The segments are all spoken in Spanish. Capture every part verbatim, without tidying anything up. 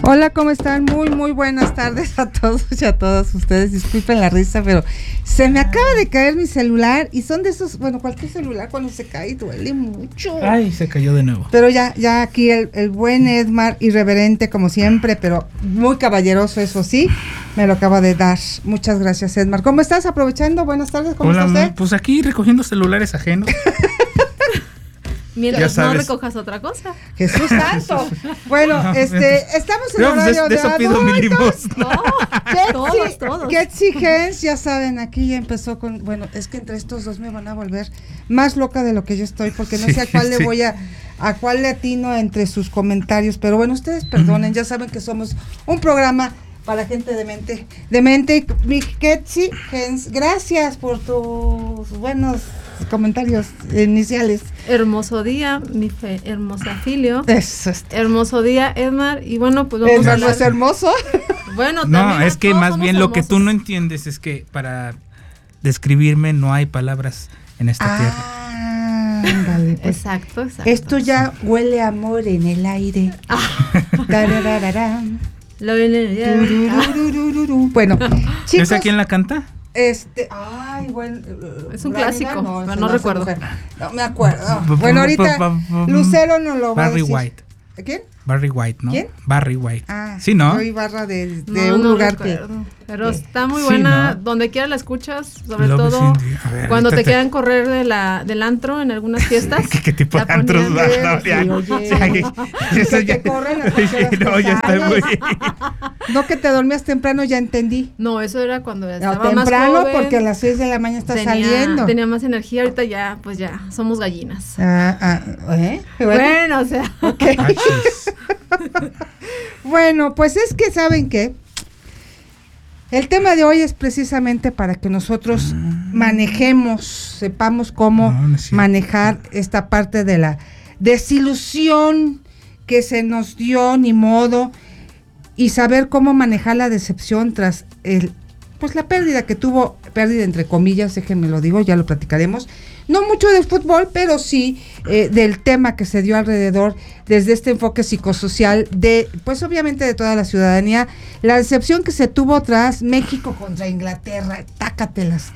Hola, ¿cómo están? Muy, muy buenas tardes a todos y a todas ustedes. Disculpen la risa, pero se me acaba de caer mi celular y son de esos, bueno, cualquier celular cuando se cae duele mucho. Ay, se cayó de nuevo. Pero ya, ya aquí el, el buen Edmar, irreverente como siempre, pero muy caballeroso, eso sí, me lo acaba de dar. Muchas gracias, Edmar. ¿Cómo estás? Aprovechando, buenas tardes, ¿cómo Hola, está usted? Pues aquí recogiendo celulares ajenos. Mientras no recojas otra cosa. Jesús santo. Bueno, No, este, estamos en no, pues horario de, de de eso pido mi limosna. No, ¿Qué todos, exi- todos. ¿Qué exigencia? Ya saben, aquí ya empezó con, bueno, es que entre estos dos me van a volver más loca de lo que yo estoy, porque no Sí, sé a cuál sí. le voy a, a cuál le atino entre sus comentarios, pero bueno, ustedes perdonen, ya saben que somos un programa para gente de mente, de mente, mi Ketsi, Gens, gracias por tus buenos comentarios iniciales. Hermoso día, mi fe, hermosa Filio. Eso es. Hermoso día, Edmar. Y bueno, pues vamos a ¿Edmar no hablar. es hermoso? Bueno, No, también es que todos más somos bien lo que tú hermosos. no entiendes es que para describirme no hay palabras en esta tierra. Ah, ándale, pues. Exacto, exacto. Esto ya huele a amor en el aire. Tararararán. Lo viene ya. Turururururu. Bueno, chicos, ¿Esa quién la canta? este, ay, bueno, Es un Blanca, clásico, no, pero esa no es recuerdo. mujer. No me acuerdo. Bueno, ahorita Lucero nos lo va a Barry decir. White. ¿Quién? Barry White, ¿no? ¿Quién? Barry White. Ah, Sí, ¿no? Soy barra de, de No, un no lugar que. recuerdo. Pero que- está muy Sí, buena, ¿no? donde quiera la escuchas, sobre Love is todo in the- a ver, cuando te ahorita te- quieran correr de la, del antro en algunas fiestas. ¿Qué, qué tipo la de antros ponían va, de- Dorian? sí, oye. O sea, que- Que eso te ya- corren las Sí, horas no, ya está pesadas. muy... No, que te dormías temprano, ya entendí. No, eso era cuando No, estaba más temprano joven. porque a las seis de la mañana está tenía, saliendo. tenía más energía, ahorita ya, pues ya, somos gallinas. Ah, ah, ¿eh? Bueno, Bueno, o sea, ok. Achis. Bueno, pues es que ¿saben qué? El tema de hoy es precisamente para que nosotros manejemos, sepamos cómo No, no es cierto. manejar esta parte de la desilusión que se nos dio, ni modo, y saber cómo manejar la decepción tras el, pues la pérdida que tuvo, pérdida entre comillas, déjenme lo digo, ya lo platicaremos, no mucho del fútbol, pero sí eh, del tema que se dio alrededor desde este enfoque psicosocial de, pues obviamente de toda la ciudadanía, la decepción que se tuvo tras México contra Inglaterra, tácatelas.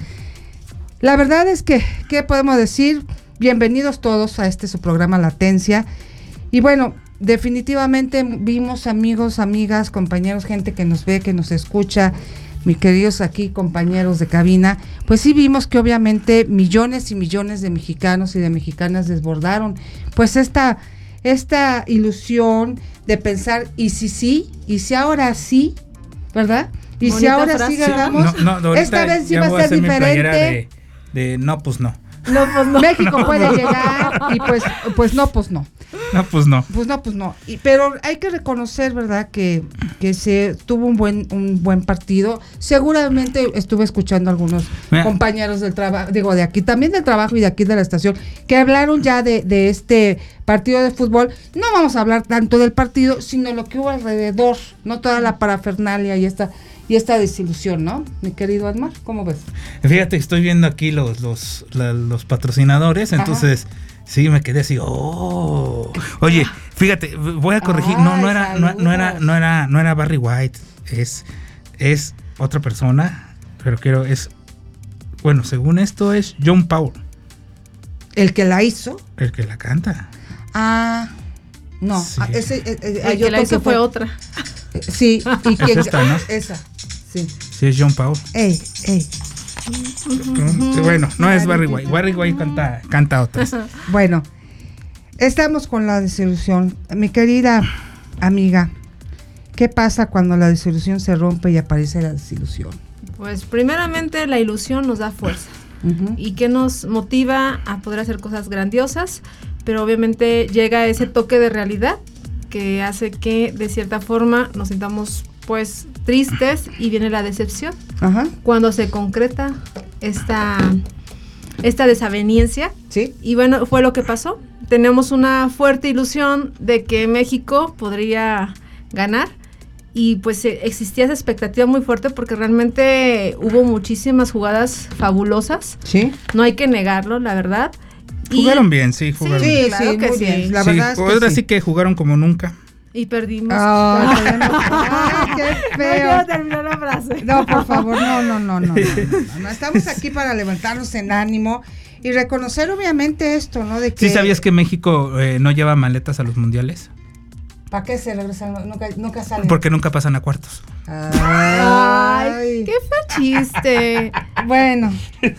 La verdad es que, ¿qué podemos decir? Bienvenidos todos a este su programa Latencia, y bueno, definitivamente vimos amigos, amigas, compañeros, gente que nos ve, que nos escucha, mis queridos aquí compañeros de cabina, pues sí vimos que obviamente millones y millones de mexicanos y de mexicanas desbordaron pues esta, esta ilusión de pensar, y si sí, y si ahora sí, ¿verdad? Y si Bonita ahora frase. sí ganamos, No, no, ahorita esta vez sí ya va a voy ser hacer mi playera diferente. De, de no, pues no. no, pues no. México puede llegar y pues, pues no, pues no. No, pues no. Pues no, pues no. Y, pero hay que reconocer, ¿verdad?, que, que se tuvo un buen un buen partido. Seguramente estuve escuchando a algunos Mira. compañeros del trabajo, digo, de aquí, también del trabajo y de aquí de la estación, que hablaron ya de, de este partido de fútbol. No vamos a hablar tanto del partido, sino lo que hubo alrededor, no toda la parafernalia y esta y esta desilusión, ¿no? Mi querido Edmar, ¿cómo ves? Fíjate, estoy viendo aquí los los, la- los patrocinadores, entonces sí me quedé así, oh. Oye, fíjate, voy a corregir, no no Ay, era no, no era no era no era Barry White, es es otra persona, pero quiero es bueno, según esto es John Paul, El que la hizo. el que la canta. Ah, no, Sí. ah, ese, eh, eh, hay El que otro la hizo que fue otra. Eh, Sí, y que esta, ¿no? esa, sí. Sí, es John Paul. Ey, ey. Bueno, no es Barry White. Barry White canta canta otras. Bueno, estamos con la desilusión. Mi querida amiga, ¿qué pasa cuando la desilusión se rompe y aparece la desilusión? Pues primeramente la ilusión nos da fuerza. Ujú. Y que nos motiva a poder hacer cosas grandiosas, pero obviamente llega ese toque de realidad que hace que de cierta forma nos sintamos pues tristes y viene la decepción Ajá, cuando se concreta esta, esta desaveniencia. sí. Y bueno, fue lo que pasó. Tenemos una fuerte ilusión de que México podría ganar y pues eh, existía esa expectativa muy fuerte porque realmente hubo muchísimas jugadas fabulosas. Sí. No hay que negarlo, la verdad. Y- Jugaron bien, sí, jugaron Sí, bien. claro sí, que muy sí. bien. La Sí, verdad es que ahora sí. sí que jugaron como nunca. Y perdimos. Oh, Ay, qué feo. No, terminar la frase. No, por favor, no, no, no, no, no, no, no. Estamos aquí para levantarnos en ánimo y reconocer obviamente esto, ¿no? De que, ¿Sí sabías que México eh, no lleva maletas a los mundiales? ¿Para qué se regresan? Nunca, nunca salen. Porque nunca pasan a cuartos. Ay, Ay, qué feo chiste. Bueno.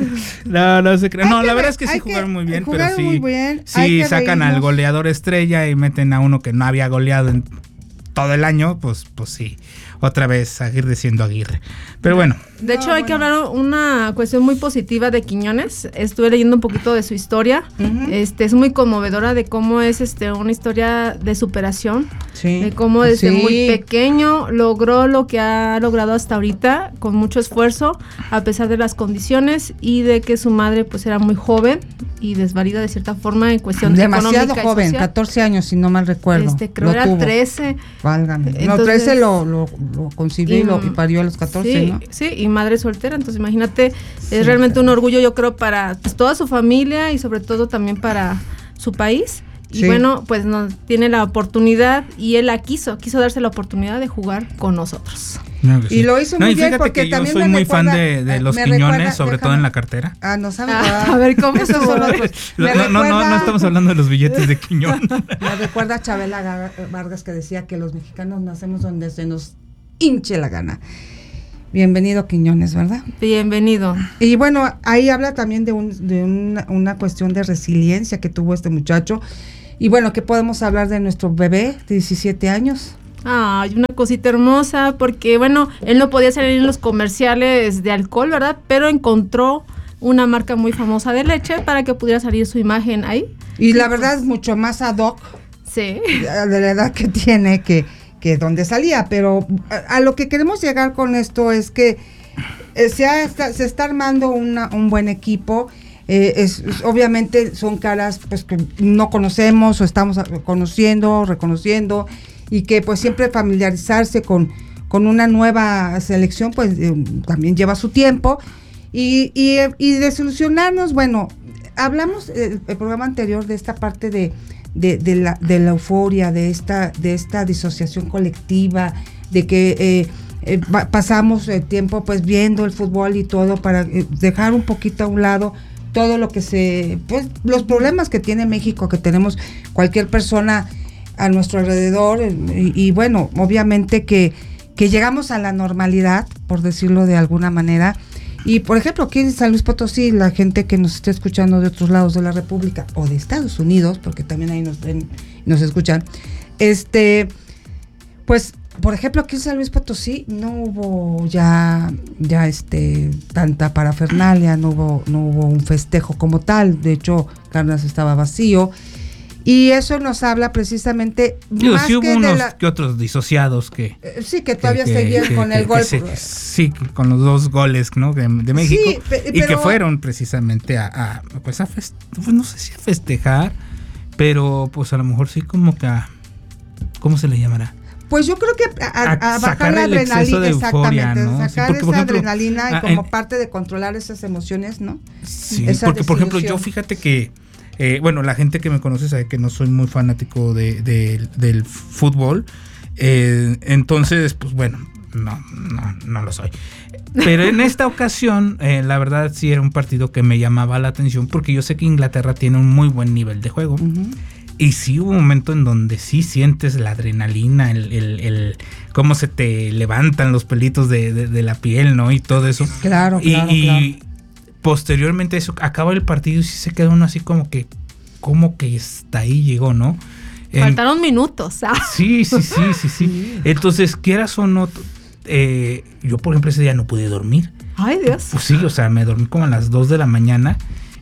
No, no se cree. Hay No, que la verdad ver- es que sí hay jugaron que- muy bien, pero jugaron sí, muy bien, hay sí que sacan al reírnos. goleador estrella y meten a uno que no había goleado en todo el año, pues, pues sí. Otra vez Aguirre siendo Aguirre. Pero bueno. De hecho, No, hay que bueno. hablar una cuestión muy positiva de Quiñones. Estuve leyendo un poquito de su historia. Ujú. Este es muy conmovedora de cómo es este una historia de superación, Sí. de cómo desde Sí. muy pequeño logró lo que ha logrado hasta ahorita con mucho esfuerzo, a pesar de las condiciones y de que su madre pues era muy joven y desvalida de cierta forma en cuestión Demasiado económica y joven, social. catorce años, si no mal recuerdo. Este, creo lo era tuvo. trece. Válgame. no, Entonces- trece lo, lo, lo concibió y, lo, y parió a los catorce, sí, ¿no? Sí, y madre soltera, entonces imagínate, Sí, es realmente claro. un orgullo yo creo para pues, toda su familia y sobre todo también para su país. Y Sí. bueno, pues nos tiene la oportunidad y él la quiso, quiso darse la oportunidad de jugar con nosotros. Claro que Y sí. lo hizo No, muy y bien fíjate porque que yo también soy me muy fan recuerda- de, de los me Quiñones, recuerda- sobre todo déjame- en la cartera. Ah, no sabes. Ah, ah, a ver, ¿cómo esos estuvo? son otros. No, Me no, no, no, recuerda- no estamos hablando de los billetes de Quiñón. Me recuerda a Chabela Gar- Vargas que decía que los mexicanos nacemos donde se nos hinche la gana. Bienvenido, Quiñones, ¿verdad? Bienvenido. Y bueno, ahí habla también de, un, de una, una cuestión de resiliencia que tuvo este muchacho. Y bueno, ¿qué podemos hablar de nuestro bebé de diecisiete años? Ay, una cosita hermosa, porque bueno, él no podía salir en los comerciales de alcohol, ¿verdad? Pero encontró una marca muy famosa de leche para que pudiera salir su imagen ahí. Y la verdad es mucho más ad hoc Sí. de la edad que tiene que, que donde salía, pero a, a lo que queremos llegar con esto es que eh, se, ha, está, se está armando una, un buen equipo. Eh, es, es- obviamente son caras pues que no conocemos o estamos a- conociendo, reconociendo, y que pues siempre familiarizarse con, con una nueva selección pues eh, también lleva su tiempo. Y, y, y desilusionarnos, bueno, hablamos el, el programa anterior de esta parte de, de, de, la, de la euforia, de esta, de esta disociación colectiva, de que eh, eh, pa- pasamos el tiempo pues viendo el fútbol y todo para eh, dejar un poquito a un lado todo lo que se, pues los problemas que tiene México, que tenemos cualquier persona a nuestro alrededor, eh, y, y bueno, obviamente que, que llegamos a la normalidad, por decirlo de alguna manera. Y por ejemplo, aquí en San Luis Potosí, la gente que nos esté escuchando de otros lados de la República o de Estados Unidos, porque también ahí nos ven, nos escuchan, este, pues, por ejemplo, aquí en San Luis Potosí no hubo ya, ya este, tanta parafernalia, no hubo, no hubo un festejo como tal. De hecho, Carnas estaba vacío. Y eso nos habla precisamente Digo, más sí hubo que de unos la, que otros disociados que... eh, sí, que todavía que- seguían que- con que- el que gol. se- sí, con los dos goles, ¿no? de, de México. Sí, pe- y que pero- fueron precisamente a, a, pues a fest- pues no sé si a festejar, pero pues a lo mejor sí como que a... ¿Cómo se le llamará? Pues yo creo que a, a- A a sacar bajar la el exceso adrenalina, de euforia, exactamente, ¿no? Sí, sacar porque, esa por ejemplo, adrenalina y ah, como en- parte de controlar esas emociones, ¿no? Sí, Esa porque por ejemplo yo desilusión. fíjate que, eh, bueno, la gente que me conoce sabe que no soy muy fanático de, de- del fútbol, eh, entonces, pues bueno, no, no, no lo soy. Pero en esta ocasión, eh, la verdad sí era un partido que me llamaba la atención porque yo sé que Inglaterra tiene un muy buen nivel de juego. Ujú. Y sí hubo un momento en donde sí sientes la adrenalina, el, el, el cómo se te levantan los pelitos de, de, de la piel, ¿no? Y todo eso. Claro, Y, claro, y claro. posteriormente eso, acaba el partido y sí se queda uno así como que, como que hasta ahí llegó, ¿no? En- Faltaron minutos. ah. sí, sí, sí, sí, sí. Entonces, quieras o no, eh, yo por ejemplo ese día no pude dormir. Ay, Dios. Pues sí, o sea, me dormí como a las dos de la mañana,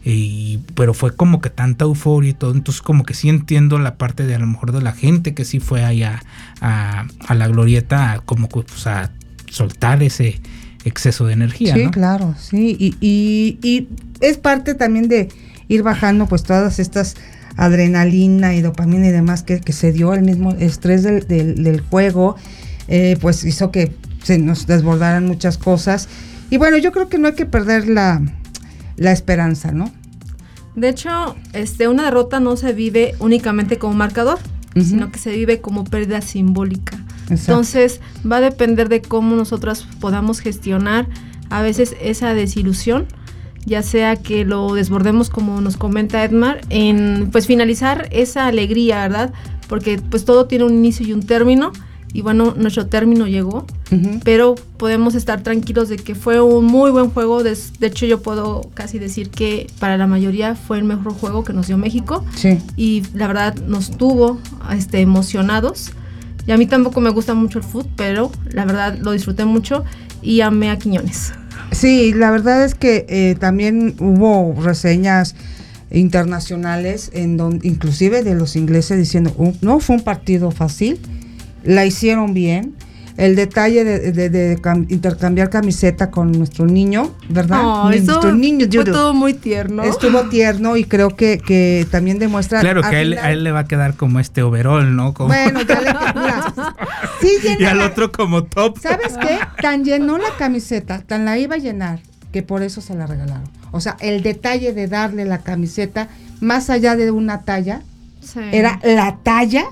y, pero fue como que tanta euforia y todo, entonces como que sí entiendo la parte de a lo mejor de la gente que sí fue allá a, a la glorieta, a como que, pues, a soltar ese exceso de energía, Sí, ¿no? claro, sí. Y, y, y es parte también de ir bajando pues todas estas adrenalina y dopamina y demás que, que se dio, el mismo estrés del, del, del juego, eh, pues hizo que se nos desbordaran muchas cosas. Y bueno, yo creo que no hay que perder la, la esperanza, ¿no? De hecho, este, una derrota no se vive únicamente como marcador. uh-huh. sino que se vive como pérdida simbólica. Exacto. Entonces va a depender de cómo nosotras podamos gestionar a veces esa desilusión, ya sea que lo desbordemos, como nos comenta Edmar, en pues finalizar esa alegría, ¿verdad? Porque pues todo tiene un inicio y un término, y bueno, nuestro término llegó, uh-huh. pero podemos estar tranquilos de que fue un muy buen juego. De, de hecho, yo puedo casi decir que para la mayoría fue el mejor juego que nos dio México, sí. y la verdad nos tuvo este, emocionados. Y a mí tampoco me gusta mucho el fútbol, pero la verdad lo disfruté mucho y amé a Quiñones. Sí, la verdad es que eh, también hubo reseñas internacionales, en donde, inclusive de los ingleses, diciendo, uh, no fue un partido fácil, la hicieron bien. El detalle de, de, de cam- intercambiar camiseta con nuestro niño, ¿verdad? Oh, nuestro niño fue Judo. todo muy tierno. Estuvo tierno y creo que, que también demuestra. Claro que a él, a él le va a quedar como este overall, ¿no? Como Bueno, ya le mira, sí llena y al la, otro como top. ¿sabes qué? Tan llenó la camiseta, tan la iba a llenar, que por eso se la regalaron. O sea, el detalle de darle la camiseta, más allá de una talla, sí. era la talla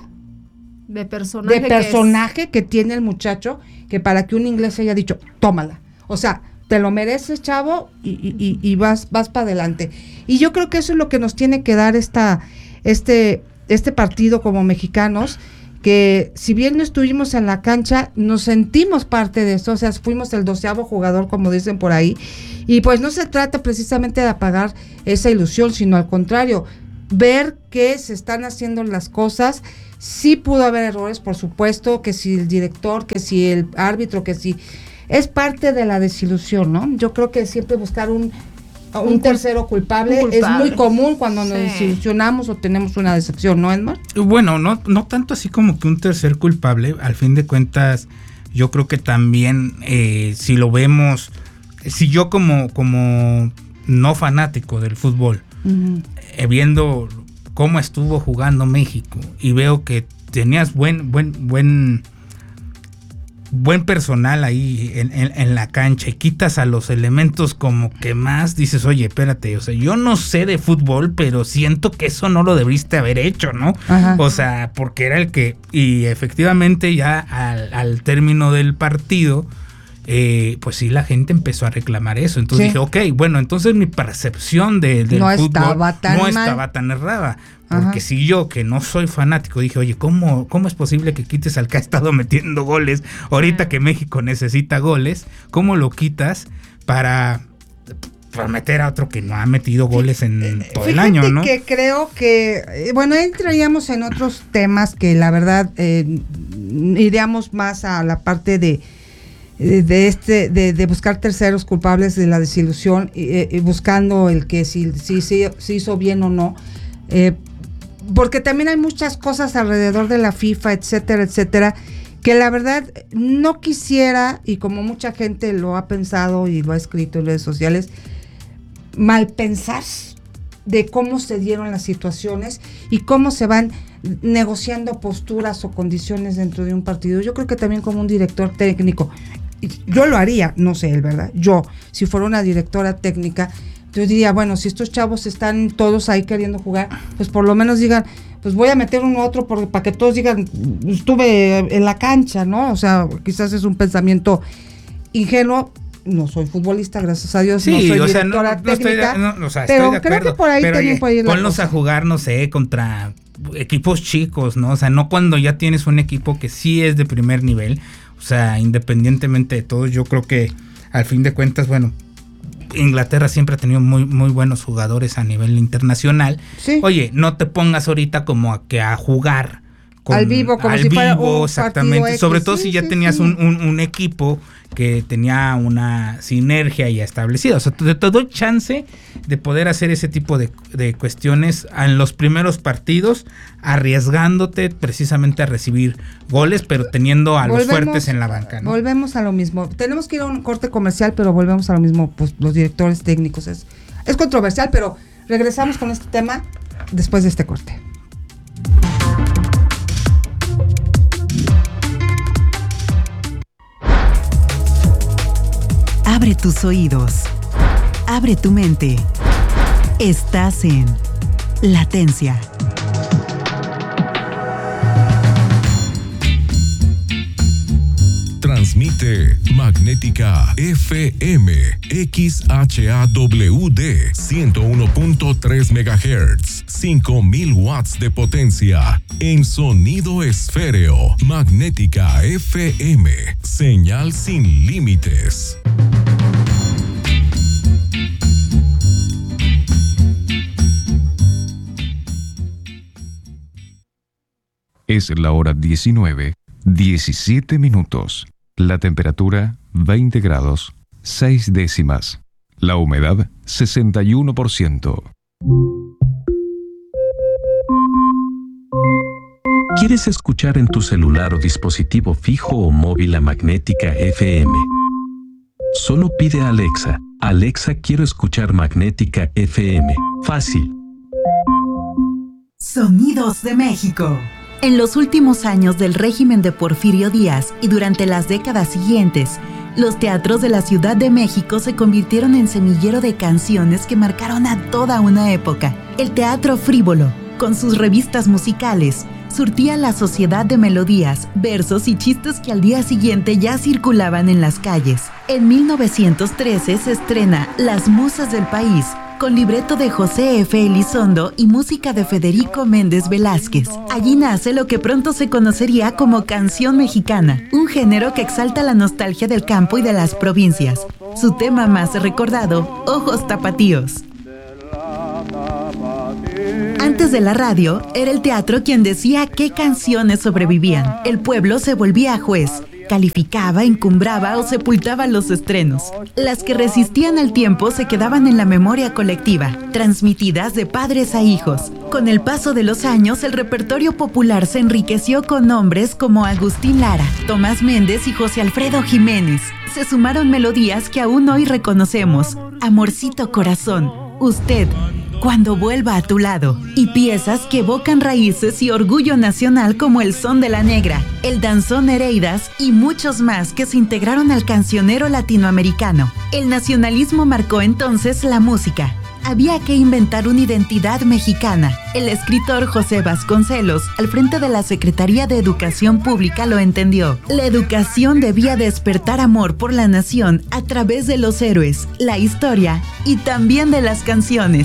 de personaje, de personaje que, que tiene el muchacho, que para que un inglés haya dicho, tómala. O sea, te lo mereces, chavo, y, y, y vas, vas para adelante. Y yo creo que eso es lo que nos tiene que dar esta, este, este partido como mexicanos, que si bien no estuvimos en la cancha, nos sentimos parte de eso. O sea, fuimos el doceavo jugador, como dicen por ahí, y pues no se trata precisamente de apagar esa ilusión, sino al contrario, ver que se están haciendo las cosas. Sí pudo haber errores, por supuesto, que si el director, que si el árbitro, que si es parte de la desilusión, ¿no? Yo creo que siempre buscar un, un, un tercero culpable, un culpable es muy común cuando sí. nos desilusionamos o tenemos una decepción, ¿no, Edmar? Bueno, no, no tanto así como que un tercer culpable. Al fin de cuentas, yo creo que también eh, si lo vemos, si yo como, como no fanático del fútbol, uh-huh. eh, viendo cómo estuvo jugando México y veo que tenías buen buen buen buen personal ahí en, en, en la cancha y quitas a los elementos como que más dices, oye, espérate, o sea, yo no sé de fútbol, pero siento que eso no lo debiste haber hecho, ¿no? Ajá. O sea, porque era el que, y efectivamente ya al, al término del partido, Eh, pues sí, la gente empezó a reclamar eso. Entonces sí. dije, ok, bueno, entonces mi percepción de, del no fútbol estaba tan no mal. estaba tan errada. Porque Ajá. si yo, que no soy fanático, dije, oye, ¿cómo, ¿cómo es posible que quites al que ha estado metiendo goles ahorita que México necesita goles? ¿Cómo lo quitas para, para meter a otro que no ha metido goles en todo Fíjate el año, ¿no? que creo que, bueno, entraríamos en otros temas que la verdad eh, iríamos más a la parte de de este de, de buscar terceros culpables de la desilusión y, y buscando el que si, si, si, si hizo bien o no, eh, porque también hay muchas cosas alrededor de la FIFA, etcétera, etcétera, que la verdad no quisiera, y como mucha gente lo ha pensado y lo ha escrito en redes sociales, mal pensar de cómo se dieron las situaciones y cómo se van negociando posturas o condiciones dentro de un partido. Yo creo que también como un director técnico, yo lo haría, no sé él, ¿verdad? Yo, si fuera una directora técnica, yo diría, bueno, si estos chavos están todos ahí queriendo jugar, pues por lo menos digan, pues voy a meter uno u otro porque, para que todos digan, estuve en la cancha, ¿no? O sea, quizás es un pensamiento ingenuo. No soy futbolista, gracias a Dios, sí, no soy o sea, directora no, no técnica, estoy, no, o sea, pero estoy de creo acuerdo, que por ahí pero, también oye, puede ir la ponlos cosa. a jugar, no sé, contra equipos chicos, ¿no? O sea, no cuando ya tienes un equipo que sí es de primer nivel, o sea, independientemente de todo, yo creo que al fin de cuentas, bueno, Inglaterra siempre ha tenido muy muy buenos jugadores a nivel internacional. Sí. Oye, no te pongas ahorita como a que a jugar con, al vivo, como al si vivo, fuera un exactamente, X. sobre todo sí, si ya sí, tenías sí. Un, un, un equipo que tenía una sinergia ya establecida. O sea, te, te doy chance de poder hacer ese tipo de, de cuestiones en los primeros partidos, arriesgándote precisamente a recibir goles, pero teniendo a volvemos, los fuertes en la banca, ¿no? Volvemos a lo mismo. Tenemos que ir a un corte comercial, pero volvemos a lo mismo, pues los directores técnicos. Es, es controversial, pero regresamos con este tema después de este corte. Abre tus oídos. Abre tu mente. Estás en Latencia. Transmite Magnética F M X H A W D ciento uno punto tres megahertz, cinco mil watts de potencia en sonido esféreo. Magnética F M, señal sin límites. Es la hora diecinueve, diecisiete minutos. La temperatura veinte grados, seis décimas. La humedad sesenta y uno por ciento. ¿Quieres escuchar en tu celular o dispositivo fijo o móvil a Magnética F M? Solo pide a Alexa: Alexa, quiero escuchar Magnética F M. Fácil. Sonidos de México. En los últimos años del régimen de Porfirio Díaz y durante las décadas siguientes, los teatros de la Ciudad de México se convirtieron en semillero de canciones que marcaron a toda una época. El teatro frívolo, con sus revistas musicales, surtía la sociedad de melodías, versos y chistes que al día siguiente ya circulaban en las calles. En mil novecientos trece se estrena Las Musas del País, con libreto de José F. Elizondo y música de Federico Méndez Velázquez. Allí nace lo que pronto se conocería como canción mexicana, un género que exalta la nostalgia del campo y de las provincias. Su tema más recordado, Ojos Tapatíos. Antes de la radio, era el teatro quien decía qué canciones sobrevivían. El pueblo se volvía juez, calificaba, encumbraba o sepultaba los estrenos. Las que resistían al tiempo se quedaban en la memoria colectiva, transmitidas de padres a hijos. Con el paso de los años, el repertorio popular se enriqueció con nombres como Agustín Lara, Tomás Méndez y José Alfredo Jiménez. Se sumaron melodías que aún hoy reconocemos: Amorcito Corazón, Usted, Cuando vuelva a tu lado, y piezas que evocan raíces y orgullo nacional como el Son de la Negra, el Danzón Nereidas y muchos más que se integraron al cancionero latinoamericano. El nacionalismo marcó entonces la música. Había que inventar una identidad mexicana. El escritor José Vasconcelos, al frente de la Secretaría de Educación Pública, lo entendió. La educación debía despertar amor por la nación a través de los héroes, la historia y también de las canciones.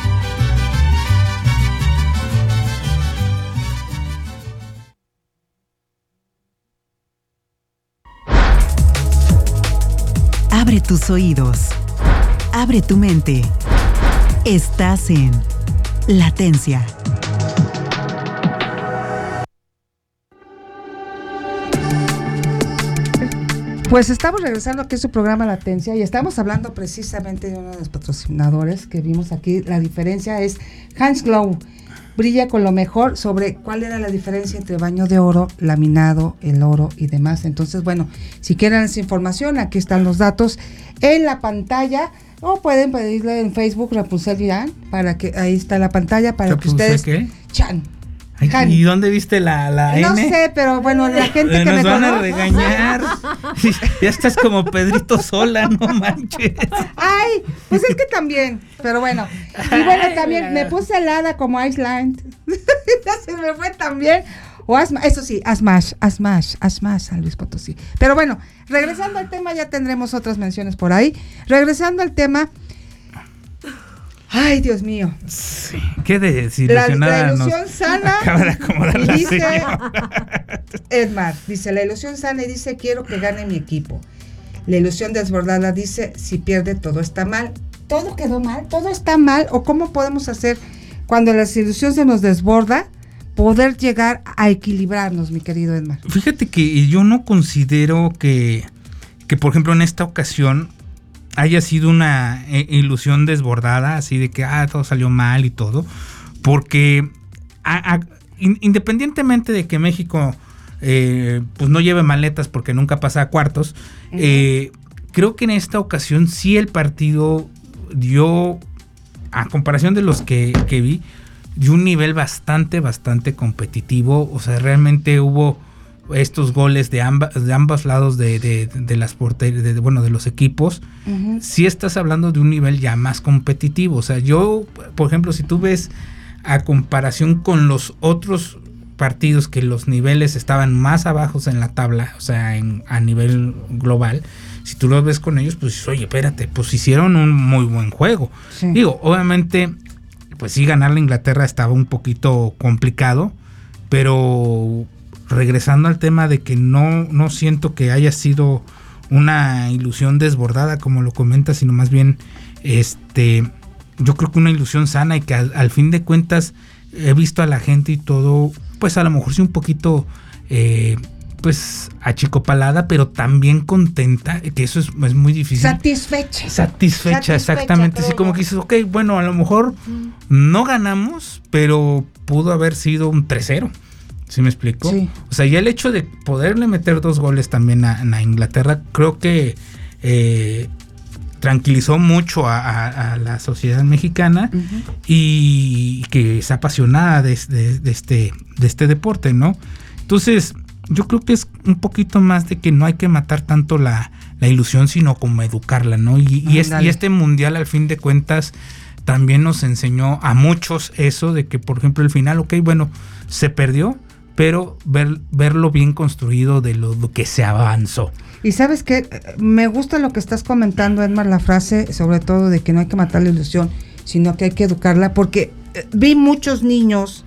Abre tus oídos. Abre tu mente. Estás en Latencia. Pues estamos regresando aquí a su programa Latencia y estamos hablando precisamente de uno de los patrocinadores que vimos aquí. La diferencia es Hans Glow. Brilla con lo mejor. Sobre cuál era la diferencia entre baño de oro, laminado, el oro y demás. Entonces, bueno, si quieren esa información, aquí están los datos en la pantalla, o pueden pedirle en Facebook Rapunzel Irán, para que ahí está la pantalla para que ustedes ¿qué? Chan. Ay, ¿y dónde viste la, la no N? No sé, pero bueno, la gente que Nos me van conoce. a regañar. Ya estás como Pedrito Sola, no manches. Ay, pues es que también, pero bueno. Y bueno, también me puse helada como Iceland. Ya se me fue también. O asma, eso sí, asmash, asmash, asmash, San Luis Potosí. Pero bueno, regresando al tema, ya tendremos otras menciones por ahí. Regresando al tema. Ay, Dios mío. Sí, qué desilusionada. La, la ilusión nos sana. Acaba de acomodar Y la dice señora. Edmar, dice, la ilusión sana y dice, quiero que gane mi equipo. La ilusión desbordada dice, si pierde todo está mal. ¿Todo quedó mal? ¿Todo está mal? ¿O cómo podemos hacer cuando la ilusión se nos desborda, poder llegar a equilibrarnos, mi querido Edmar? Fíjate que yo no considero que, que por ejemplo, en esta ocasión haya sido una eh, ilusión desbordada, así de que ah, todo salió mal y todo, porque a, a, in, independientemente de que México eh, pues no lleve maletas porque nunca pasa a cuartos, uh-huh. eh, creo que en esta ocasión sí el partido dio, a comparación de los que, que vi, dio un nivel bastante, bastante competitivo. O sea, realmente hubo estos goles de, amba, de ambos lados de, de, de las porterías, de, bueno, de los equipos. Uh-huh. Sí estás hablando de un nivel ya más competitivo. O sea, yo, por ejemplo, si tú ves a comparación con los otros partidos que los niveles estaban más abajo en la tabla, o sea, en, a nivel global, si tú los ves con ellos, pues oye, espérate, pues hicieron un muy buen juego. Sí. Digo, obviamente, pues sí, ganar la Inglaterra estaba un poquito complicado, pero regresando al tema de que no, no siento que haya sido una ilusión desbordada, como lo comentas, sino más bien, este, yo creo que una ilusión sana y que al, al fin de cuentas he visto a la gente y todo, pues a lo mejor sí un poquito, eh, pues achicopalada, pero también contenta, que eso es, es muy difícil. Satisfecha. Satisfecha, Satisfecha exactamente. Así como que dices, ok, bueno, a lo mejor mm. no ganamos, pero pudo haber sido un tres cero. ¿Sí me explico? Sí. O sea, ya el hecho de poderle meter dos goles también a, a Inglaterra, creo que eh, tranquilizó mucho a, a, a la sociedad mexicana uh-huh. y que es apasionada de, de, de, este, de este deporte, ¿no? Entonces, yo creo que es un poquito más de que no hay que matar tanto la, la ilusión, sino como educarla, ¿no? Y, y, es, y este mundial, al fin de cuentas, también nos enseñó a muchos eso de que, por ejemplo, el final, ok, bueno, se perdió, pero ver, verlo bien construido de lo, lo que se avanzó. Y sabes que me gusta lo que estás comentando, Edmar, la frase, sobre todo de que no hay que matar la ilusión, sino que hay que educarla, porque eh, vi muchos niños,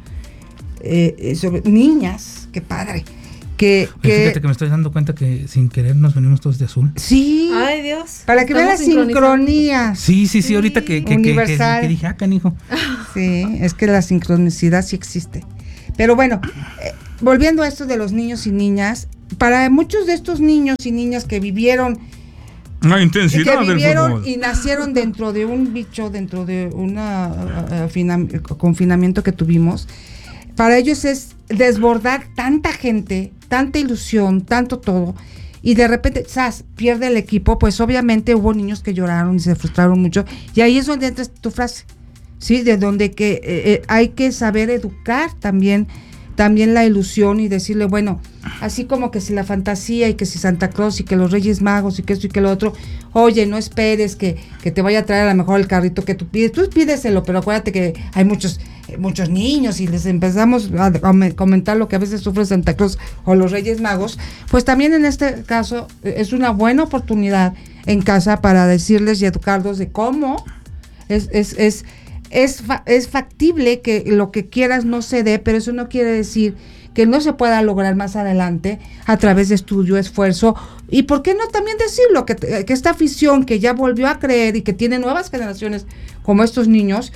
eh, sobre, niñas, qué padre, que, Oye, que... Fíjate que me estoy dando cuenta que sin querer nos venimos todos de azul. Sí. Ay, Dios. Para que vean la sincronía. Sí, sí, sí, sí, ahorita que, que, que, que, que dije, ah, canijo. Sí, es que la sincronicidad sí existe. Pero bueno, eh, volviendo a esto de los niños y niñas, para muchos de estos niños y niñas que vivieron la intensidad que vivieron del fútbol y nacieron dentro de un bicho, dentro de un uh, uh, confinamiento que tuvimos, para ellos es desbordar tanta gente, tanta ilusión, tanto todo, y de repente, ¿sabes? Pierde el equipo. Pues obviamente hubo niños que lloraron y se frustraron mucho, y ahí es donde entra tu frase. Sí, de donde que eh, hay que saber educar también, también la ilusión y decirle, bueno, así como que si la fantasía y que si Santa Claus y que los Reyes Magos y que esto y que lo otro, oye, no esperes que, que te vaya a traer a lo mejor el carrito que tú pides, tú pídeselo, pero acuérdate que hay muchos eh, muchos niños y les empezamos a, a comentar lo que a veces sufre Santa Claus o los Reyes Magos, pues también en este caso es una buena oportunidad en casa para decirles y educarlos de cómo es, es, es Es, fa- es factible que lo que quieras no se dé, pero eso no quiere decir que no se pueda lograr más adelante a través de estudio, esfuerzo, y por qué no también decirlo, que, que esta afición que ya volvió a creer y que tiene nuevas generaciones como estos niños,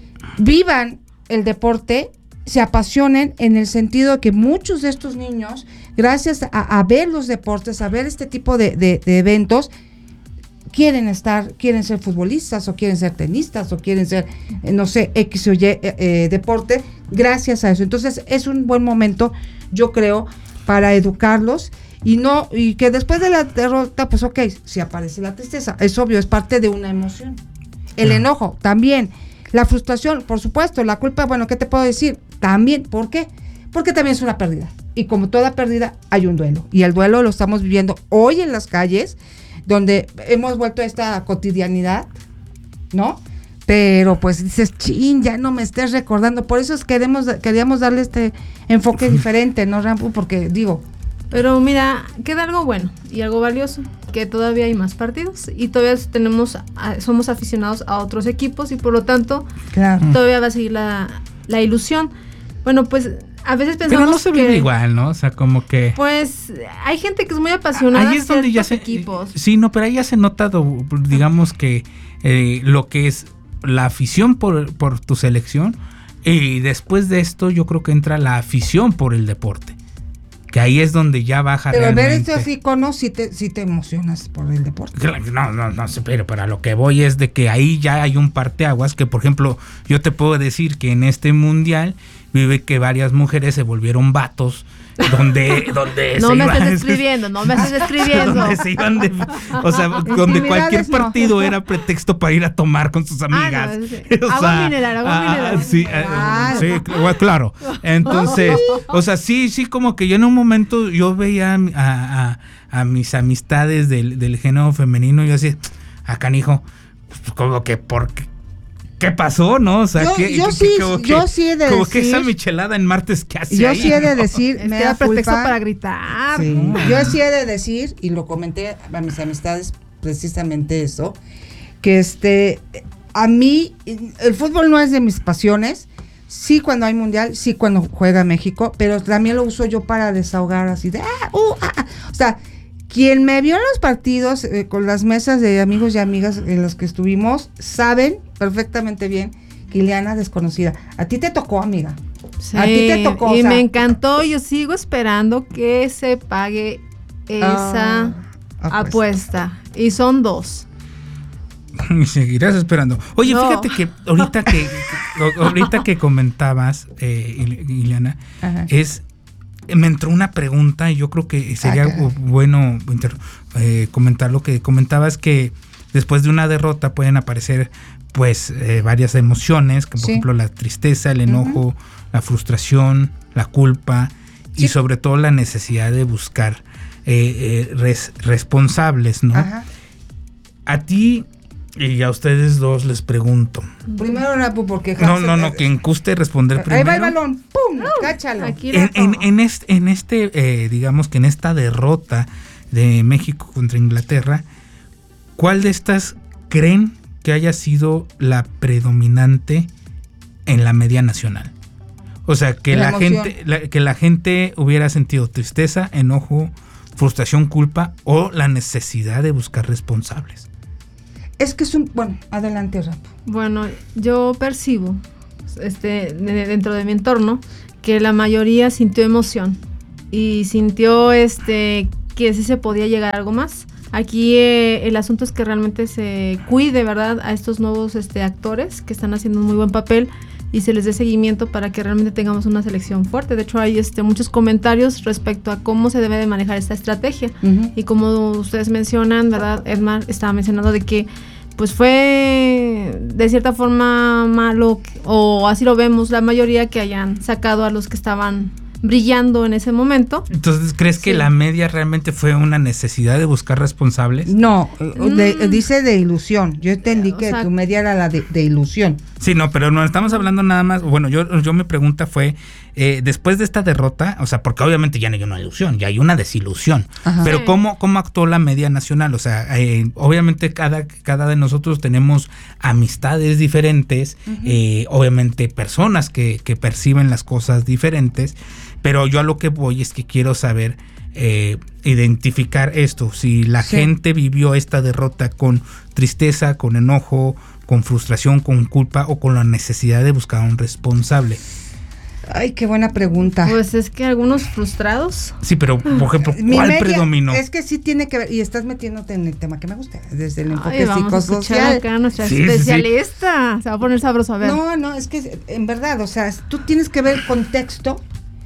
vivan el deporte, se apasionen en el sentido de que muchos de estos niños, gracias a, a ver los deportes, a ver este tipo de, de, de eventos, quieren estar, quieren ser futbolistas o quieren ser tenistas o quieren ser, eh, no sé, X o Y eh, eh, deporte, gracias a eso. Entonces es un buen momento, yo creo, para educarlos y no, y que después de la derrota, pues ok, si aparece la tristeza, es obvio, es parte de una emoción. El enojo, también. La frustración, por supuesto, la culpa, bueno, ¿qué te puedo decir? También, ¿por qué? Porque también es una pérdida. Y como toda pérdida, hay un duelo. Y el duelo lo estamos viviendo hoy en las calles, donde hemos vuelto a esta cotidianidad, ¿no? Pero pues dices, chin, ya no me estés recordando. Por eso es que queremos, queríamos darle este enfoque diferente, ¿no, Rampu? Porque digo... Pero mira, queda algo bueno y algo valioso, que todavía hay más partidos y todavía tenemos, somos aficionados a otros equipos y por lo tanto, claro, todavía va a seguir la, la ilusión. Bueno, pues... A veces pensamos pero no se vive igual, ¿no? O sea, como que... Pues hay gente que es muy apasionada ahí es donde ya se, equipos. Sí, no, pero ahí ya se ha notado, digamos que eh, lo que es la afición por, por tu selección y después de esto yo creo que entra la afición por el deporte. Que ahí es donde ya baja pero realmente. Pero ver estos iconos sí te, sí te emocionas por el deporte. No, no, no, pero para lo que voy es de que ahí ya hay un parteaguas que, por ejemplo, yo te puedo decir que en este mundial vive que varias mujeres se volvieron vatos donde donde no se me iban, estés escribiendo no me estés escribiendo donde se iban de, o sea, donde cualquier partido no. era pretexto para ir a tomar con sus amigas. Ah, no, sí. o agua sea, mineral agua ah, mineral sí, ah, sí claro, entonces o sea sí sí como que yo en un momento yo veía a, a, a mis amistades del, del género femenino y yo así, ah, canijo, pues como que porque ¿qué pasó, no? O sea, yo, ¿qué, yo, qué, sí, como yo que, sí he de como decir, que esa michelada en martes que hace yo ahí, sí he de ¿no? decir, Es me que da era pretexto culpa. para gritar. Sí, No. yo sí he de decir, y lo comenté a mis amistades, precisamente eso, que este, a mí, el fútbol no es de mis pasiones, sí cuando hay mundial, sí cuando juega México, pero también lo uso yo para desahogar así de, ah, uh, ah. O sea, quien me vio en los partidos, eh, con las mesas de amigos y amigas en los que estuvimos, saben perfectamente bien que Ileana desconocida. A ti te tocó, amiga. Sí, A ti te tocó. y o sea, me encantó. Yo sigo esperando que se pague esa Ah, apuesta. apuesta. Y son dos. Y seguirás esperando. Oye, No. fíjate que ahorita que, que- ahorita que comentabas, eh, Il- Ileana, Ajá. es me entró una pregunta y yo creo que sería Ah, caray. bueno inter- eh, comentar lo que comentabas, que después de una derrota pueden aparecer pues eh, varias emociones, como por Sí. ejemplo la tristeza, el enojo, Ujú. la frustración, la culpa y Sí. sobre todo la necesidad de buscar eh, eh, res- responsables, ¿no? Ajá. A ti y a ustedes dos les pregunto. Primero Rapu, porque No, no, no, quien guste responder primero. Ahí va el balón, ¡pum! Cáchalo. Aquí En, la en, tomo. en este, en este eh, digamos que en esta derrota de México contra Inglaterra, ¿cuál de estas creen que haya sido la predominante en la media nacional? O sea, que La la, emoción. gente, la- que la gente hubiera sentido tristeza, enojo, frustración, culpa o la necesidad de buscar responsables. Es que es un, bueno, adelante Rapu. Bueno, yo percibo este de- dentro de mi entorno que la mayoría sintió emoción y sintió este que sí se podía llegar a algo más. Aquí eh, el asunto es que realmente se cuide, ¿verdad?, a estos nuevos este actores que están haciendo un muy buen papel y se les dé seguimiento para que realmente tengamos una selección fuerte. De hecho, hay este muchos comentarios respecto a cómo se debe de manejar esta estrategia. Ujú. Y como ustedes mencionan, ¿verdad? Edmar estaba mencionando de que pues fue de cierta forma malo, o así lo vemos la mayoría, que hayan sacado a los que estaban brillando en ese momento. Entonces, ¿crees que Sí. la media realmente fue una necesidad de buscar responsables? No, de- Mm. dice de ilusión. Yo entendí O que sea- tu media era la de, de ilusión. Sí, no, pero no estamos hablando nada más. Bueno, yo, yo mi pregunta fue, eh, después de esta derrota, o sea, porque obviamente ya no hay una ilusión, ya hay una desilusión. Ajá. Pero Sí. ¿cómo, cómo actuó la media nacional? O sea, eh, obviamente cada, cada de nosotros tenemos amistades diferentes, eh, obviamente personas que, que perciben las cosas diferentes, pero yo a lo que voy es que quiero saber, eh, identificar esto, si la Sí. gente vivió esta derrota con tristeza, con enojo, con frustración, con culpa o con la necesidad de buscar a un responsable. Ay, qué buena pregunta. Pues es que algunos frustrados. Sí, pero por ejemplo, Mi ¿cuál media predominó? Es que sí tiene que ver, y estás metiéndote en el tema que me gusta, desde el enfoque Ay, vamos a escuchar psicosocial. acá a nuestra Sí, sí, sí. especialista. Se va a poner sabroso, a ver. No, no, es que en verdad, o sea, tú tienes que ver el contexto,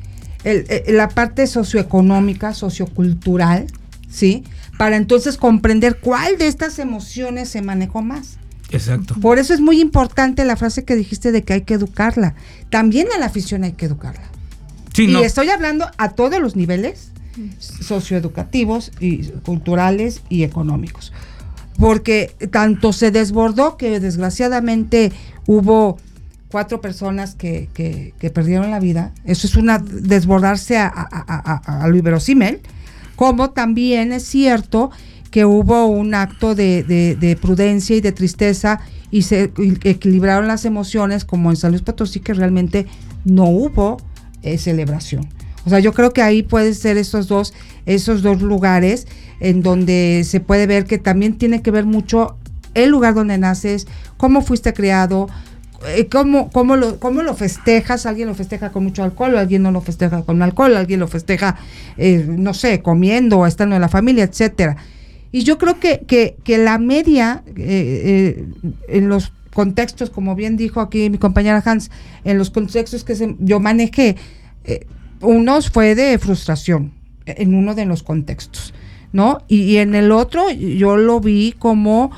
el, el- la parte socioeconómica, sociocultural, ¿sí? Para entonces comprender cuál de estas emociones se manejó más. Exacto. Por eso es muy importante la frase que dijiste de que hay que educarla. También a la afición hay que educarla. Sí, y no. estoy hablando a todos los niveles socioeducativos y culturales y económicos. Porque tanto se desbordó que desgraciadamente hubo cuatro personas que, que, que perdieron la vida. Eso es una desbordarse a, a, a, a, a lo inverosímil. Como también es cierto que hubo un acto de, de, de prudencia y de tristeza y se equilibraron las emociones, como en San Luis Potosí, que realmente no hubo eh, celebración. O sea, yo creo que ahí pueden ser esos dos, esos dos lugares en donde se puede ver que también tiene que ver mucho el lugar donde naces, cómo fuiste criado, eh, cómo, cómo, lo, cómo lo festejas. Alguien lo festeja con mucho alcohol, alguien no lo festeja con alcohol, alguien lo festeja, eh, no sé, comiendo o estando en la familia, etcétera. Y yo creo que, que, que la media, eh, eh, en los contextos, como bien dijo aquí mi compañera Hans, en los contextos que se, yo manejé, eh, unos fue de frustración, en uno de los contextos, ¿no? Y, y en el otro yo lo vi como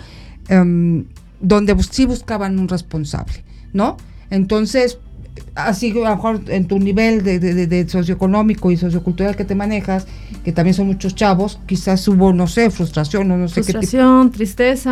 um, donde bus- sí buscaban un responsable, ¿no? Entonces, así a lo mejor en tu nivel de, de, de, de socioeconómico y sociocultural que te manejas, que también son muchos chavos, quizás hubo, no sé, frustración o no sé qué tipo. Frustración, tristeza.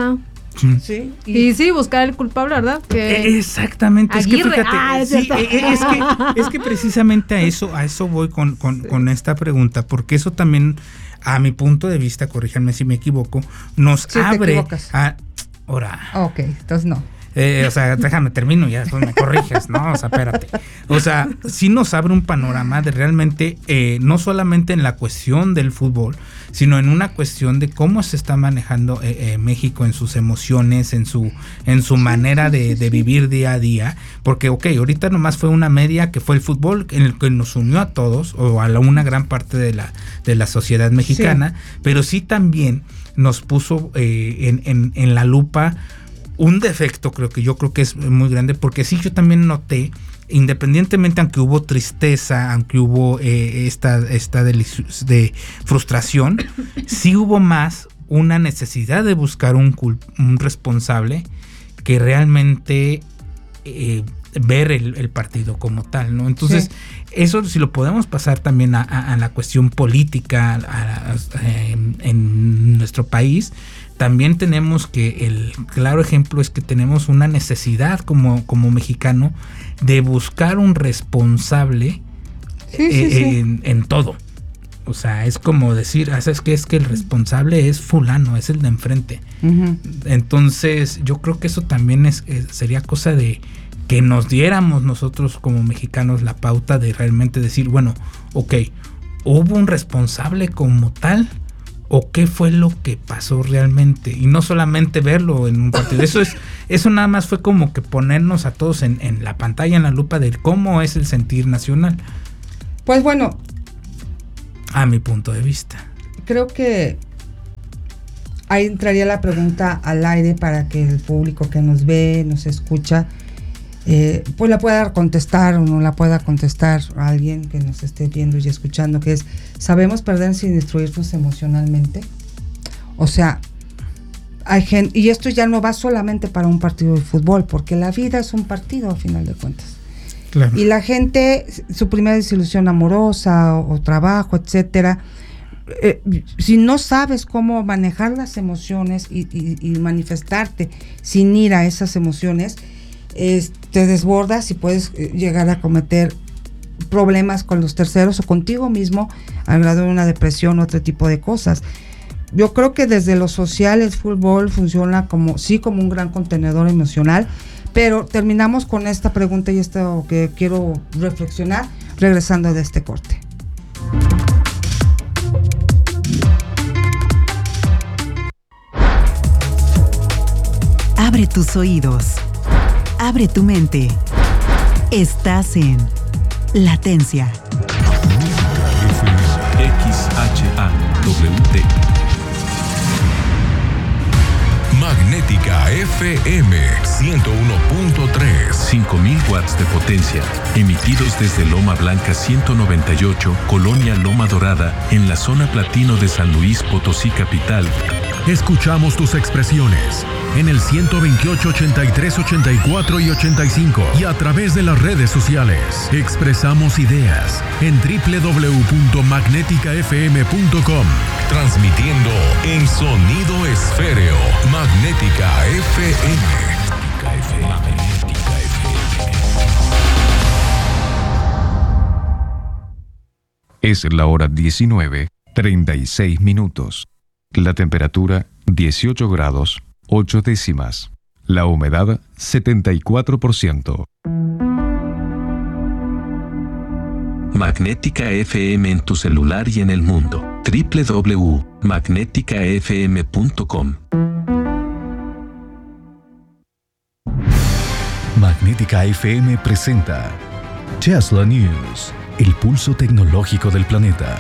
Sí. Y, y sí, buscar el culpable, ¿verdad? Que exactamente. Aguirre. Es que fíjate, Ah, es, sí, es, que, es que precisamente a eso, a eso voy con, con, sí. con esta pregunta, porque eso también, a mi punto de vista, corríjanme si me equivoco, nos sí, abre a. Ahora. Ok, entonces no. Eh, o sea, déjame termino y ya después me corriges, ¿no? O sea, espérate. O sea, sí nos abre un panorama de realmente, eh, no solamente en la cuestión del fútbol, sino en una cuestión de cómo se está manejando eh, eh, México en sus emociones, en su en su manera de, de vivir día a día. Porque, ok, ahorita nomás fue una media que fue el fútbol en el que nos unió a todos, o a la, una gran parte de la, de la sociedad mexicana, sí. Pero sí también nos puso eh, en, en, en la lupa un defecto, creo que yo creo que es muy grande, porque sí yo también noté, independientemente, aunque hubo tristeza, aunque hubo eh, esta, esta de, de frustración, sí hubo más una necesidad de buscar un, un responsable que realmente eh, ver el, el partido como tal, ¿no? Entonces, sí. Eso si lo podemos pasar también a, a, a la cuestión política a, a, a, en, en nuestro país, también tenemos que el claro ejemplo es que tenemos una necesidad como, como mexicano de buscar un responsable sí, eh, sí, sí. En, en todo. O sea, es como decir, ¿sabes qué? Es que el responsable es fulano, es el de enfrente. Uh-huh. Entonces, yo creo que eso también es, es sería cosa de que nos diéramos nosotros como mexicanos la pauta de realmente decir, bueno, ok, ¿hubo un responsable como tal? ¿O qué fue lo que pasó realmente? Y no solamente verlo en un partido. Eso es, eso nada más fue como que ponernos a todos en, en la pantalla, en la lupa de cómo es el sentir nacional. Pues bueno. A mi punto de vista. Creo que ahí entraría la pregunta al aire para que el público que nos ve, nos escucha, eh, pues la pueda contestar o no la pueda contestar a alguien que nos esté viendo y escuchando, que es, ¿sabemos perder sin destruirnos emocionalmente? O sea, hay gente, y esto ya no va solamente para un partido de fútbol, porque la vida es un partido a final de cuentas. Claro. Y la gente, su primera desilusión amorosa o, o trabajo, etcétera, eh, si no sabes cómo manejar las emociones y, y, y manifestarte sin ir a esas emociones, eh, te desbordas y puedes eh, llegar a cometer problemas con los terceros o contigo mismo al grado de una depresión o otro tipo de cosas. Yo creo que desde lo social el fútbol funciona como sí como un gran contenedor emocional, pero terminamos con esta pregunta y esto que quiero reflexionar regresando de este corte. Abre tus oídos. Abre tu mente. Estás en Latencia. X H A W D. Magnética F M ciento uno punto tres. cinco mil watts de potencia, emitidos desde Loma Blanca ciento noventa y ocho, Colonia Loma Dorada, en la zona platino de San Luis Potosí capital. Escuchamos tus expresiones en el ciento veintiocho, ochenta y tres, ochenta y cuatro y ochenta y cinco y a través de las redes sociales. Expresamos ideas en doble u doble u doble u punto magnética f m punto com. Transmitiendo en sonido esféreo. Magnética F M. Magnética F M. Es la hora diecinueve, treinta y seis minutos. La temperatura dieciocho grados, ocho décimas. La humedad setenta y cuatro por ciento. Magnética F M en tu celular y en el mundo. doble u doble u doble u punto magnética f m punto com. Magnética F M presenta Tesla News, el pulso tecnológico del planeta.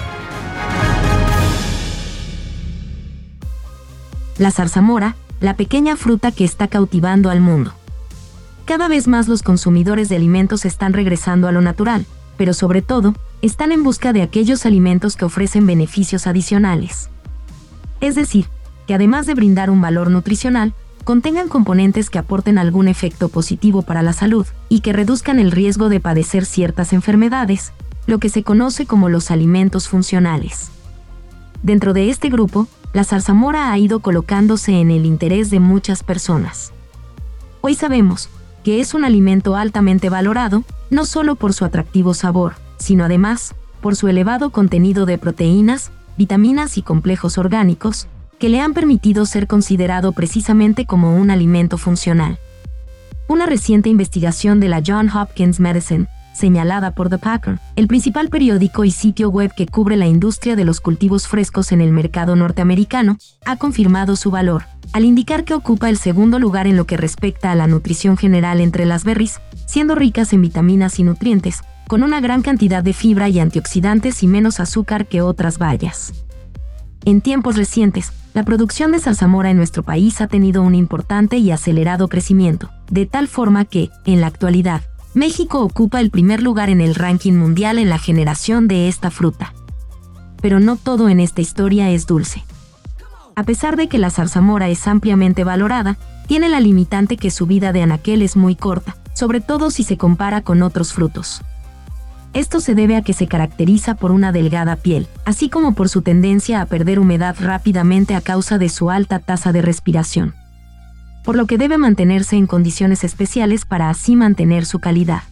La zarzamora, la pequeña fruta que está cautivando al mundo. Cada vez más los consumidores de alimentos están regresando a lo natural, pero sobre todo, están en busca de aquellos alimentos que ofrecen beneficios adicionales. Es decir, que además de brindar un valor nutricional, contengan componentes que aporten algún efecto positivo para la salud y que reduzcan el riesgo de padecer ciertas enfermedades, lo que se conoce como los alimentos funcionales. Dentro de este grupo, la zarzamora ha ido colocándose en el interés de muchas personas. Hoy sabemos que es un alimento altamente valorado, no solo por su atractivo sabor, sino además por su elevado contenido de proteínas, vitaminas y complejos orgánicos, que le han permitido ser considerado precisamente como un alimento funcional. Una reciente investigación de la Johns Hopkins Medicine, señalada por The Packer, el principal periódico y sitio web que cubre la industria de los cultivos frescos en el mercado norteamericano, ha confirmado su valor, al indicar que ocupa el segundo lugar en lo que respecta a la nutrición general entre las berries, siendo ricas en vitaminas y nutrientes, con una gran cantidad de fibra y antioxidantes y menos azúcar que otras bayas. En tiempos recientes, la producción de zarzamora en nuestro país ha tenido un importante y acelerado crecimiento, de tal forma que, en la actualidad, México ocupa el primer lugar en el ranking mundial en la generación de esta fruta. Pero no todo en esta historia es dulce. A pesar de que la zarzamora es ampliamente valorada, tiene la limitante que su vida de anaquel es muy corta, sobre todo si se compara con otros frutos. Esto se debe a que se caracteriza por una delgada piel, así como por su tendencia a perder humedad rápidamente a causa de su alta tasa de respiración, por lo que debe mantenerse en condiciones especiales para así mantener su calidad.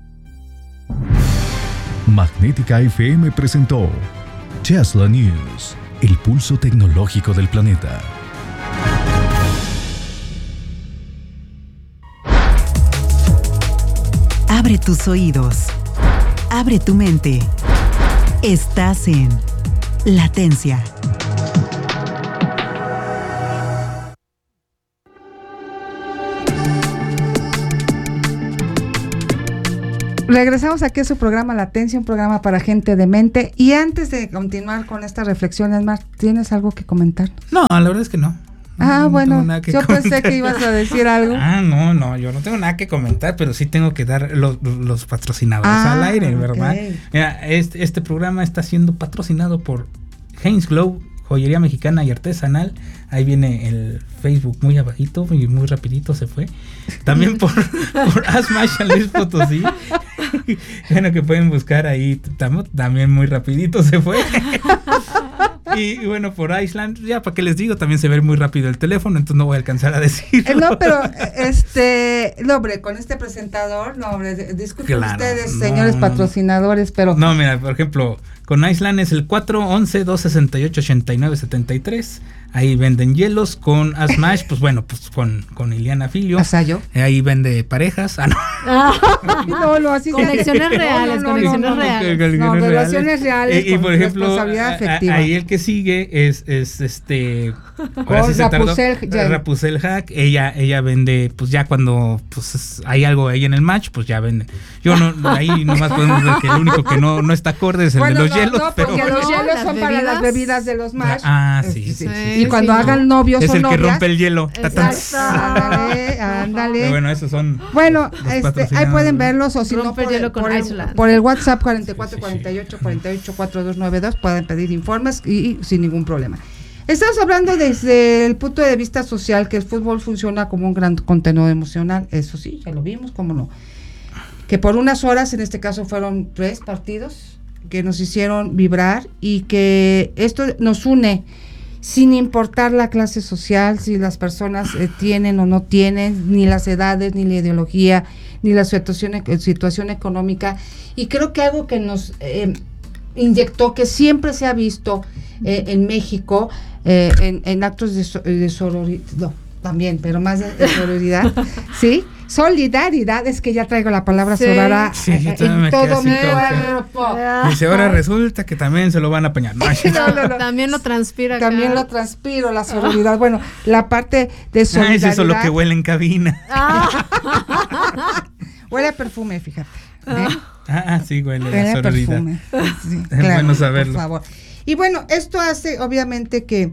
Magnética F M presentó Tesla News, el pulso tecnológico del planeta. Abre tus oídos. Abre tu mente. Estás en Latencia. Regresamos aquí a su programa Latencia, un programa para gente de mente. Y antes de continuar con esta reflexión, Esmar, ¿tienes algo que comentar? No, la verdad es que no. Ah, no, no bueno, yo comentar. pensé que ibas a decir algo. Ah, no, no, yo no tengo nada que comentar, pero sí tengo que dar los, los patrocinadores ah, al aire, ¿verdad? Okay. Mira, este, este programa está siendo patrocinado por Heinz Glow, joyería mexicana y artesanal. Ahí viene el Facebook muy abajito y muy rapidito se fue. También por, por Asmash San Luis Potosí. Bueno, que pueden buscar ahí tam, también muy rapidito se fue. Y, y bueno, por Iceland, ya para qué les digo, también se ve muy rápido el teléfono, entonces no voy a alcanzar a decirlo. Eh, no, pero este, no, hombre, con este presentador, no, hombre, disculpen claro, ustedes, no, señores no, patrocinadores, pero... No, mira, por ejemplo, con Iceland es el cuatro once, dos sesenta y ocho, ochenta y nueve setenta y tres. Ahí venden hielos. Con Asmash, pues bueno, pues con, con Ileana Filio. O sea, yo. Ahí vende parejas. Ah, no. no, no, así conexiones se... reales, no, no, conexiones no, no, reales. No, no, relaciones reales. Y, y por ejemplo, responsabilidad afectiva. Ahí el que sigue es, es este. Con sí Rapucel, Rapucel Hack. Ella, ella vende, pues ya cuando pues hay algo ahí en el match, pues ya venden. Yo no, ahí nomás podemos ver que el único que no, no está acorde es el bueno, de los no, hielos. No, pero porque los hielos son para las bebidas de los match. Ah, sí, sí, sí. sí. Y cuando sí, hagan no. novios es o el novias, que rompe el hielo. Ándale, ándale. Pero bueno, esos son. Bueno, este, ahí pueden verlos o si no por el, por, el, por el WhatsApp cuarenta y cuatro cuarenta y ocho cuarenta y ocho cuarenta y dos noventa y dos pueden pedir informes y, y sin ningún problema. Estamos hablando desde el punto de vista social, que el fútbol funciona como un gran contenido emocional, eso sí, ya lo vimos, cómo no. Que por unas horas, en este caso fueron tres partidos, que nos hicieron vibrar y que esto nos une sin importar la clase social, si las personas eh, tienen o no tienen, ni las edades, ni la ideología, ni la situación, situación económica. Y creo que algo que nos eh, inyectó, que siempre se ha visto eh, en México, eh, en, en actos de, so, de sororidad, no, también, pero más de, de sororidad, ¿sí? Solidaridad, es que ya traigo la palabra sí. sorora sí, eh, en todo mi cuerpo. Dice, ahora resulta que también se lo van a apañar. No, no, no, no. También lo transpira. También acá. Lo transpiro, la sororidad. Bueno, la parte de solidaridad. Ah, es eso lo que huele en cabina. Ah. Huele a perfume, fíjate. ¿eh? Ah, sí, huele, huele a sororidad. Perfume. Sí, es claro, bueno saberlo. Por favor. Y bueno, esto hace obviamente que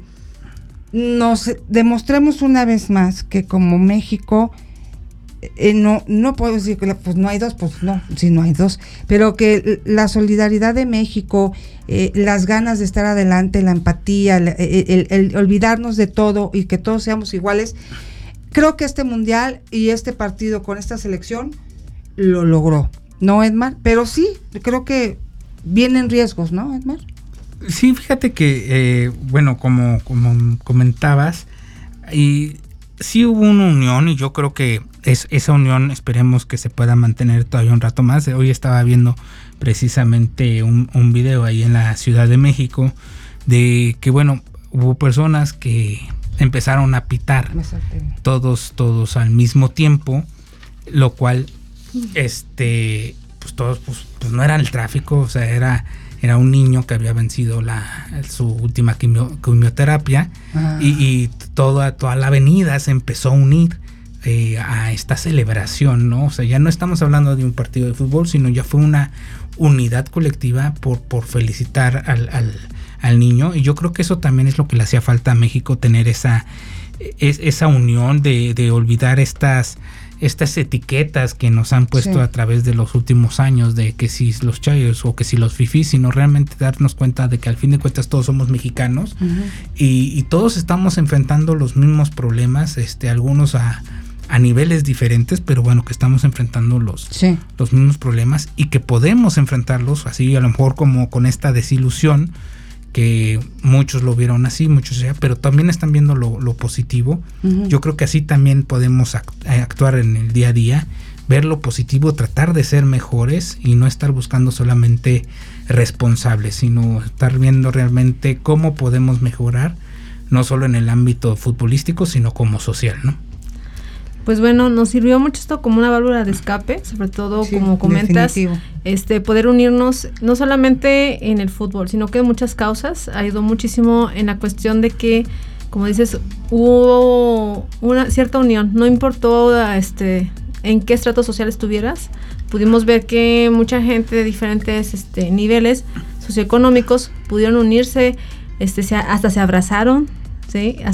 nos demostremos una vez más que como México eh, no no puedo decir que la, pues no hay dos, pues no, sí no hay dos, pero que la solidaridad de México, eh, las ganas de estar adelante, la empatía, el, el, el, el olvidarnos de todo y que todos seamos iguales, creo que este mundial y este partido con esta selección lo logró, ¿no, Edmar? Pero sí, creo que vienen riesgos, ¿no, Edmar? Sí, fíjate que, eh, bueno, como, como comentabas, y sí hubo una unión y yo creo que es, esa unión esperemos que se pueda mantener todavía un rato más. Hoy estaba viendo precisamente un, un video ahí en la Ciudad de México de que, bueno, hubo personas que empezaron a pitar todos, todos al mismo tiempo, lo cual, este, pues todos, pues, pues no era el tráfico, o sea, era... Era un niño que había vencido la, su última quimio, quimioterapia ah. y, y toda, toda la avenida se empezó a unir eh, a esta celebración, ¿no? O sea, ya no estamos hablando de un partido de fútbol, sino ya fue una unidad colectiva por, por felicitar al, al, al niño. Y yo creo que eso también es lo que le hacía falta a México, tener esa, es, esa unión de, de olvidar estas... estas etiquetas que nos han puesto sí. a través de los últimos años de que si los chayos o que si los fifís, sino realmente darnos cuenta de que al fin de cuentas todos somos mexicanos uh-huh. y, y todos estamos enfrentando los mismos problemas, este, algunos a, a niveles diferentes, pero bueno, que estamos enfrentando los, sí. los mismos problemas y que podemos enfrentarlos así, a lo mejor como con esta desilusión, que muchos lo vieron así, muchos ya, pero también están viendo lo, lo positivo. Uh-huh. Yo creo que así también podemos act- actuar en el día a día, ver lo positivo, tratar de ser mejores y no estar buscando solamente responsables, sino estar viendo realmente cómo podemos mejorar, no solo en el ámbito futbolístico, sino como social, ¿no? Pues bueno, nos sirvió mucho esto como una válvula de escape, sobre todo sí, como comentas, definitivo. este poder unirnos no solamente en el fútbol, sino que en muchas causas. Ayudó muchísimo en la cuestión de que, como dices, hubo una cierta unión, no importó este en qué estrato social estuvieras, pudimos ver que mucha gente de diferentes este, niveles socioeconómicos pudieron unirse, este se, hasta se abrazaron, ¿sí?